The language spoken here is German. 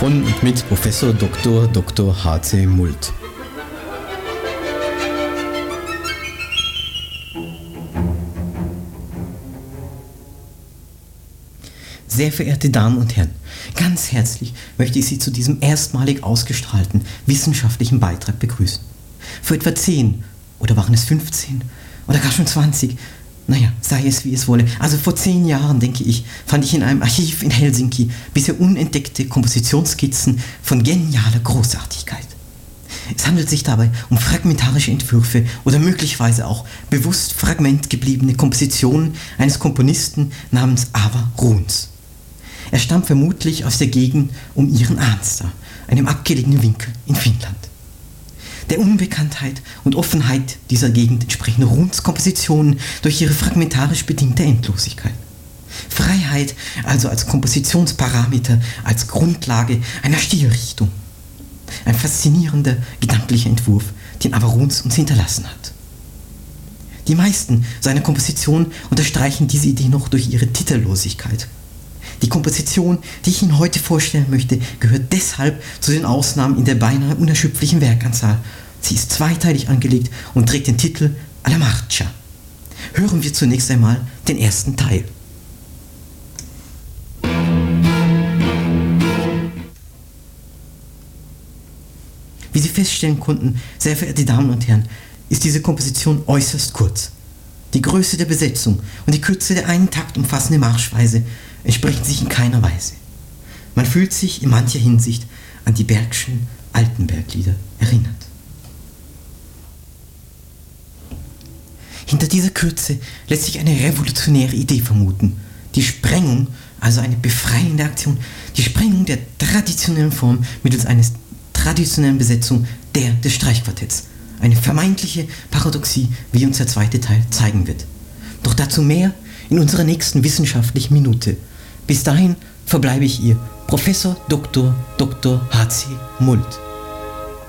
Von und mit Professor Dr. H.C. Mult. Sehr verehrte Damen und Herren, ganz herzlich möchte ich Sie zu diesem erstmalig ausgestrahlten wissenschaftlichen Beitrag begrüßen. Vor etwa 10 oder waren es 15 oder gar schon 20, naja, sei es wie es wolle, also vor 10 Jahren, denke ich, fand ich in einem Archiv in Helsinki bisher unentdeckte Kompositionsskizzen von genialer Großartigkeit. Es handelt sich dabei um fragmentarische Entwürfe oder möglicherweise auch bewusst fragmentgebliebene Kompositionen eines Komponisten namens Ava Runs. Er stammt vermutlich aus der Gegend um ihren Aansta, einem abgelegenen Winkel in Finnland. Der Unbekanntheit und Offenheit dieser Gegend entsprechen Runs Kompositionen durch ihre fragmentarisch bedingte Endlosigkeit. Freiheit also als Kompositionsparameter, als Grundlage einer Stilrichtung. Ein faszinierender gedanklicher Entwurf, den Ava Runs uns hinterlassen hat. Die meisten seiner Kompositionen unterstreichen diese Idee noch durch ihre Titellosigkeit. Die Komposition, die ich Ihnen heute vorstellen möchte, gehört deshalb zu den Ausnahmen in der beinahe unerschöpflichen Werkanzahl. Sie ist zweiteilig angelegt und trägt den Titel Alla Marcia. Hören wir zunächst einmal den ersten Teil. Wie Sie feststellen konnten, sehr verehrte Damen und Herren, ist diese Komposition äußerst kurz. Die Größe der Besetzung und die Kürze der einen Takt umfassende Marschweise entsprechen sich in keiner Weise. Man fühlt sich in mancher Hinsicht an die Bergschen Altenberglieder erinnert. Hinter dieser Kürze lässt sich eine revolutionäre Idee vermuten. Die Sprengung, also eine befreiende Aktion, die Sprengung der traditionellen Form mittels einer traditionellen Besetzung des Streichquartetts. Eine vermeintliche Paradoxie, wie uns der zweite Teil zeigen wird. Doch dazu mehr in unserer nächsten wissenschaftlichen Minute. Bis dahin verbleibe ich Ihr Professor Dr. H.C. Mult.